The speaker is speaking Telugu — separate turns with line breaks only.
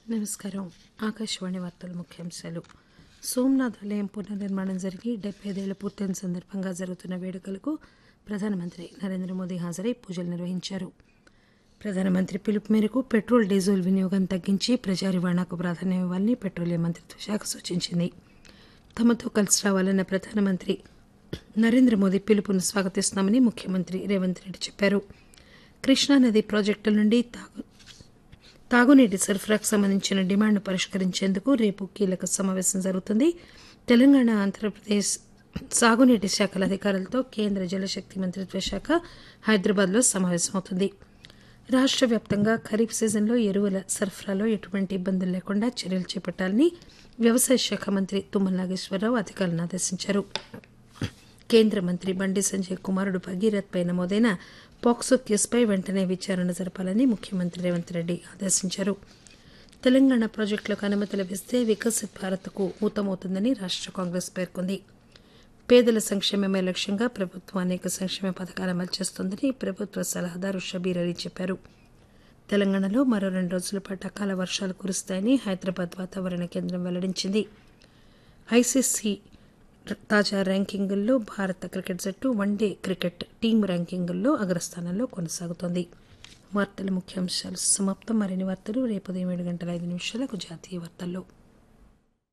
నమస్కారం. ఆకాశవాణి వార్తల ముఖ్యాంశాలు. సోమనాథ్ ఆలయం పునర్నిర్మాణం జరిగి 75 ఏళ్లు పూర్తయిన సందర్భంగా జరుగుతున్న వేడుకలకు ప్రధానమంత్రి నరేంద్ర మోదీ హాజరై పూజలు నిర్వహించారు. ప్రధానమంత్రి పిలుపు మేరకు పెట్రోల్, డీజిల్ వినియోగం తగ్గించి ప్రజా రవాణాకు ప్రాధాన్యం ఇవ్వాలని పెట్రోలియం మంత్రిత్వ శాఖ సూచించింది. తమతో కలిసి రావాలన్న ప్రధానమంత్రి నరేంద్ర మోదీ పిలుపును స్వాగతిస్తున్నామని ముఖ్యమంత్రి రేవంత్ రెడ్డి చెప్పారు. కృష్ణానది ప్రాజెక్టుల నుండి తాగునీటి సరఫరాకు సంబంధించిన డిమాండ్ను పరిష్కరించేందుకు రేపు కీలక సమావేశం జరుగుతుంది. తెలంగాణ, ఆంధ్రప్రదేశ్ సాగునీటి శాఖల అధికారులతో కేంద్ర జలశక్తి మంత్రిత్వ శాఖ హైదరాబాద్లో సమావేశమవుతుంది. రాష్ట్ర వ్యాప్తంగా ఖరీఫ్ సీజన్లో ఎరువుల సరఫరాలో ఎటువంటి ఇబ్బందులు లేకుండా చర్యలు చేపట్టాలని వ్యవసాయ శాఖ మంత్రి తుమ్మల నాగేశ్వరరావు అధికారులను ఆదేశించారు. కేంద్ర మంత్రి బండి సంజయ్ కుమారుడు భగీరథ్ పై నమోదైన పాక్సో కేసుపై వెంటనే విచారణ జరపాలని ముఖ్యమంత్రి రేవంత్ రెడ్డి ఆదేశించారు. తెలంగాణ ప్రాజెక్టులకు అనుమతి లభిస్తే వికసిత్ భారత్కు ఊతమవుతుందని రాష్ట్ర కాంగ్రెస్ పేర్కొంది. పేదల సంక్షేమమే లక్ష్యంగా ప్రభుత్వం అనేక సంక్షేమ పథకాలు అమలు చేస్తోందని ప్రభుత్వ సలహాదారు షబీర్ అలీ చెప్పారు. తెలంగాణలో మరో 2 రోజుల పాటు అకాల వర్షాలు కురుస్తాయని హైదరాబాద్ వాతావరణ కేంద్రం వెల్లడించింది. ఐసీసీ తాజా ర్యాంకింగుల్లో భారత క్రికెట్ జట్టు వన్డే క్రికెట్ టీం ర్యాంకింగుల్లో అగ్రస్థానంలో కొనసాగుతోంది. వార్తల ముఖ్యాంశాలు సమాప్తం. మరిన్ని వార్తలు రేపు ఉదయం 7:05 జాతీయ వార్తల్లో.